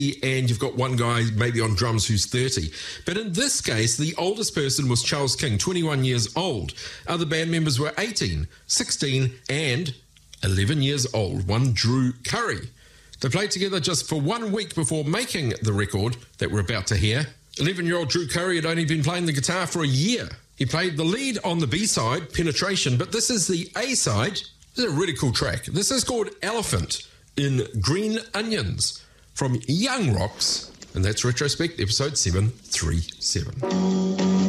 and you've got one guy maybe on drums who's 30. But in this case, the oldest person was Charles King, 21 years old. Other band members were 18, 16, and 11 years old. One Drew Curry. They played together just for 1 week before making the record that we're about to hear. 11-year-old Drew Curry had only been playing the guitar for a year. He played the lead on the B-side, Penetration, but this is the A-side. This is a really cool track. This is called Elephant in Green Onions from Young Rocks, and that's Retrospect episode 737.